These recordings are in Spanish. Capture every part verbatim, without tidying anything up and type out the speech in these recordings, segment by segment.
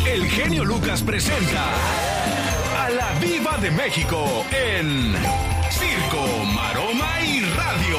el genio Lucas presenta a la Diva de México en Circo, Maroma y Radio.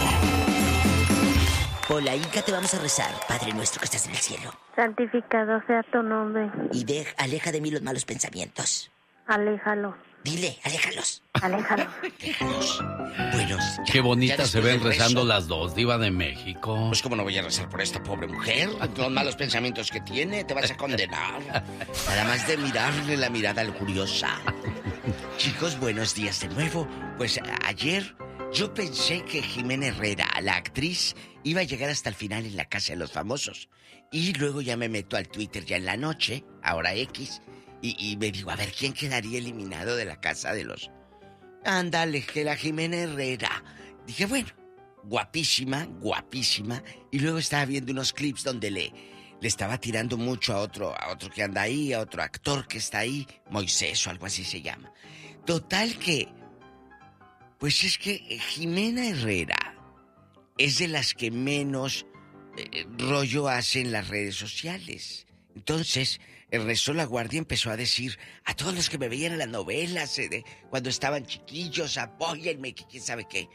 Por la Inca te vamos a rezar, Padre nuestro que estás en el cielo. Santificado sea tu nombre. Y de, aleja de mí los malos pensamientos. Aléjalo. Dile, aléjalos. Aléjalo. Aléjalos. Bueno, qué bonitas se ven rezando rezo. las dos, Diva de México. Pues cómo no voy a rezar por esta pobre mujer, los malos pensamientos que tiene, te vas a condenar. Nada más de mirarle la mirada lujuriosa. Chicos, buenos días de nuevo. Pues ayer yo pensé que Jimena Herrera, la actriz, iba a llegar hasta el final en La Casa de los Famosos. Y luego ya me meto al Twitter ya en la noche, ahora X, y, y me digo, a ver, ¿quién quedaría eliminado de La Casa de los... Ándale, que la Jimena Herrera. Dije, bueno, guapísima, guapísima. Y luego estaba viendo unos clips donde le, le estaba tirando mucho a otro, a otro que anda ahí, a otro actor que está ahí, Moisés o algo así se llama. Total que... Pues es que Jimena Herrera es de las que menos eh, rollo hace en las redes sociales. Entonces, el resto de la guardia empezó a decir a todos los que me veían en las novelas, eh, de, cuando estaban chiquillos, apóyenme, que quién sabe qué.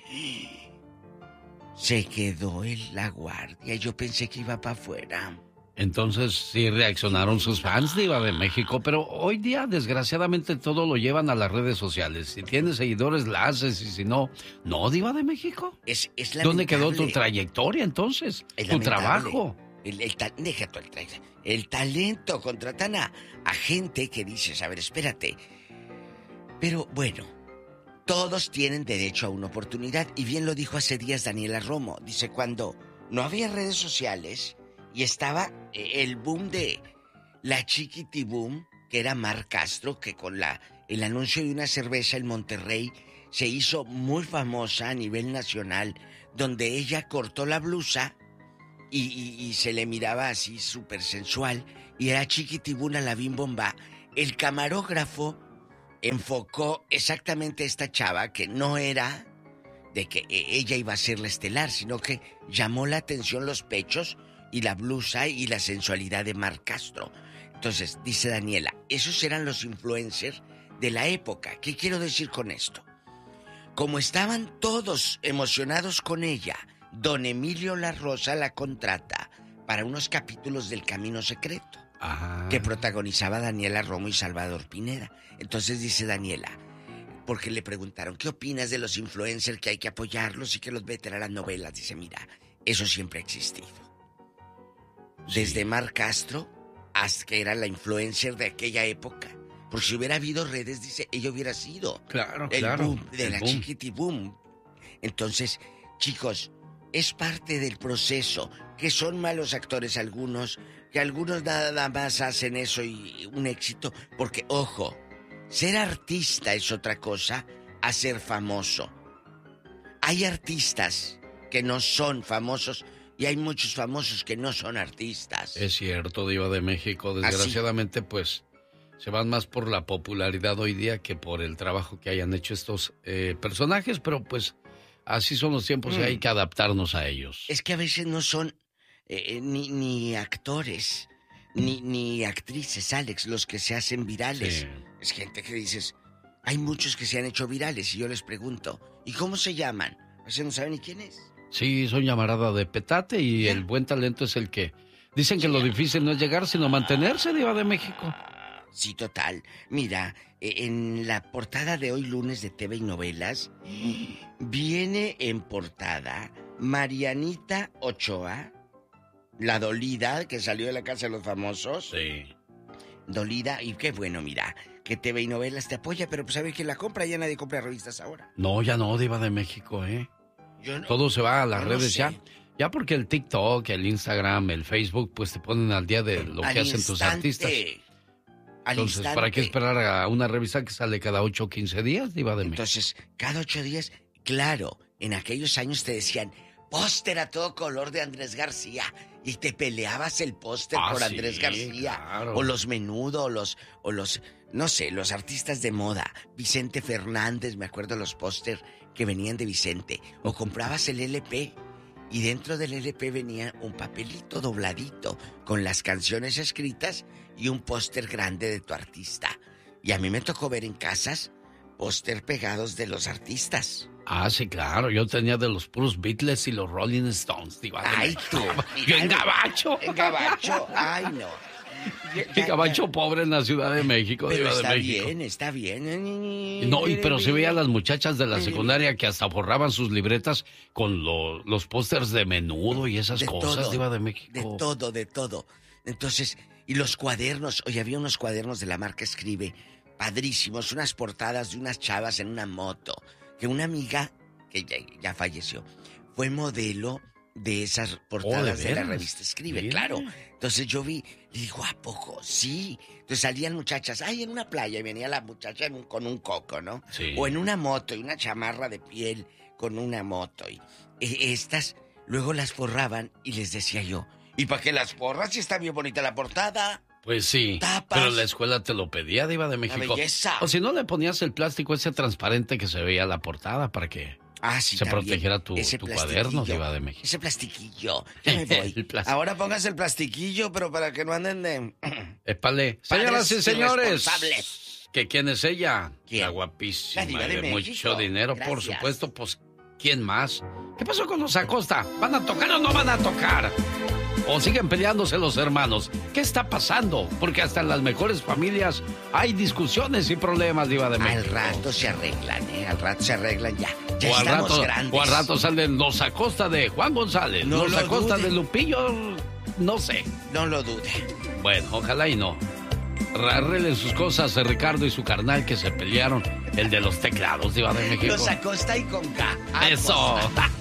Se quedó en la guardia. Yo pensé que iba para afuera. Entonces sí reaccionaron sus fans, Diva de México, pero hoy día desgraciadamente todo lo llevan a las redes sociales. Si tienes seguidores la haces y si no, no, Diva de México. Es, es ¿Dónde quedó tu trayectoria entonces? Es tu lamentable. trabajo. El, el, ta- deja tú el, tra- el talento. Contratan a, a gente que dices, a ver, espérate. Pero bueno, todos tienen derecho a una oportunidad. Y bien lo dijo hace días Daniela Romo. Dice, cuando no había redes sociales y estaba el boom de la Chiquitiboom, que era Mar Castro, que con la el anuncio de una cerveza en Monterrey se hizo muy famosa a nivel nacional, donde ella cortó la blusa y, y, y se le miraba así súper sensual, y era Chiquitiboom a la Bim Bomba. El camarógrafo enfocó exactamente a esta chava, que no era de que ella iba a ser la estelar, sino que llamó la atención los pechos y la blusa y la sensualidad de Mar Castro. Entonces, dice Daniela, esos eran los influencers de la época. ¿Qué quiero decir con esto? Como estaban todos emocionados con ella, don Emilio La Rosa la contrata para unos capítulos del Camino Secreto, Ajá. que protagonizaba Daniela Romo y Salvador Pineda. Entonces dice Daniela, porque le preguntaron, ¿qué opinas de los influencers, que hay que apoyarlos y que los meten a las novelas? Dice, mira, eso siempre ha existido. Desde Mar Castro hasta que era la influencer de aquella época. Por si hubiera habido redes, dice, ella hubiera sido Claro, el claro. boom de el la boom. Chiquitiboom. Entonces, chicos, es parte del proceso, que son malos actores algunos, que algunos nada más hacen eso y un éxito, porque, ojo, ser artista es otra cosa a ser famoso. Hay artistas que no son famosos y hay muchos famosos que no son artistas. Es cierto, Diva de México. Desgraciadamente, Así. pues, se van más por la popularidad hoy día que por el trabajo que hayan hecho estos eh, personajes, pero pues así son los tiempos mm. y hay que adaptarnos a ellos. Es que a veces no son eh, ni, ni actores, ni, ni actrices, Alex, los que se hacen virales. Sí. Es gente que dices, hay muchos que se han hecho virales y yo les pregunto, ¿y cómo se llaman? O sea, no saben ni quién es. Sí, son llamarada de petate y ¿Eh? el buen talento es el que... Dicen que lo difícil no es llegar, sino mantenerse, Diva de México. Sí, total. Mira, en la portada de hoy lunes de T V y Novelas, viene en portada Marianita Ochoa, la dolida que salió de la Casa de los Famosos. Sí. Dolida, y qué bueno, mira, que T V y Novelas te apoya, pero pues ¿sabe quién la compra? Ya nadie compra revistas ahora. No, ya no, Diva de México, ¿eh? Yo no, Todo se va a las no redes sé. ya. Ya porque el TikTok, el Instagram, el Facebook, pues te ponen al día de lo al que hacen instante, tus artistas. Al Entonces, instante. ¿para qué esperar a una revista que sale cada ocho o quince días, Diva de México? Entonces, cada ocho días, claro, en aquellos años te decían, póster a todo color de Andrés García, y te peleabas el póster ah, por sí, Andrés García, claro. o los Menudo, o los, o los, no sé, los artistas de moda, Vicente Fernández, me acuerdo los póster que venían de Vicente, o comprabas el L P, Y dentro del L P venía un papelito dobladito con las canciones escritas y un póster grande de tu artista. Y a mí me tocó ver en casas póster pegados de los artistas. Ah, sí, claro. Yo tenía de los puros Beatles y los Rolling Stones. Digo, ay, tú. Yo en Gabacho. En Gabacho, ay, no. Y Gabacho pobre en la Ciudad de México. Pero está de bien, está bien. No, y pero se veía a las muchachas de la secundaria que hasta forraban sus libretas con lo, los pósters de Menudo y esas de cosas, todo, Diva de México. De todo, de todo. Entonces, y los cuadernos, oye, había unos cuadernos de la marca Escribe, padrísimos, unas portadas de unas chavas en una moto, que una amiga, que ya, ya falleció, fue modelo de esas portadas oh, ¿de, de la revista Escribe, bien. Claro. Entonces yo vi, y digo, ¿a poco? Sí. Entonces salían muchachas, ay, en una playa, y venía la muchacha en un, con un coco, ¿no? Sí. O en una moto, y una chamarra de piel con una moto. Y eh, estas, luego las forraban, y les decía yo, ¿y para qué las forras si está bien bonita la portada? Pues sí, tapas. Pero la escuela te lo pedía, Diva de México. La belleza. O si no, le ponías el plástico ese transparente que se veía la portada para que ah, sí, se también. protegiera tu, tu cuaderno, Diva de México. Ese plastiquillo, ya me voy. Ahora pongas el plastiquillo, pero para que no anden de... Épale. Señoras y señores, ¿que quién es ella? ¿Quién? La guapísima la Diva de, de mucho dinero, Gracias. Por supuesto, pues, ¿quién más? ¿Qué pasó con los Acosta? ¿Van a tocar o no van a tocar? ¿O siguen peleándose los hermanos? ¿Qué está pasando? Porque hasta en las mejores familias hay discusiones y problemas, Diva de México. Al rato se arreglan, ¿eh? Al rato se arreglan ya. Ya o estamos rato, grandes. O al rato salen los Acosta de Juan González, no los Acosta dude. de Lupillo, no sé. No lo dude. Bueno, ojalá y no. Arreglen sus cosas de Ricardo y su carnal que se pelearon, el de los teclados, Diva de México. Los Acosta y con K. Eso.